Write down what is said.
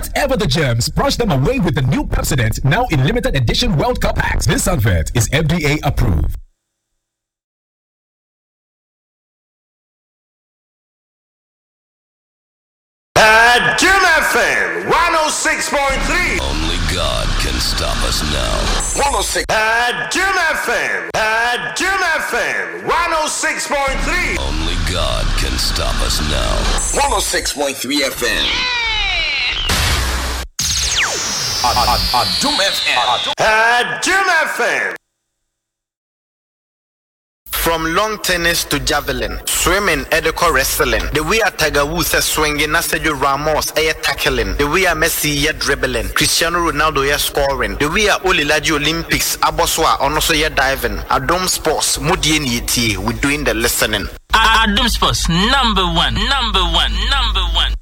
Whatever the germs, brush them away with the new Pepsodent, now in limited edition World Cup packs. This advert is FDA approved. Jim FM 106.3. Only God can stop us now. 106. Jim FM. Jim FM 106.3. Only God can stop us now. 106.3 FM. Jim FM. Jim FM. From long tennis to javelin, swimming, edico wrestling. The way a Tiger Woods is swinging, Sergio Ramos is tackling. The way a Messi is dribbling, Cristiano Ronaldo is scoring. The way a Olilaji Olympics, Aboswa, also is diving. Adom Sports, Mudien Yeti, we're doing the listening. Adom Sports, number one.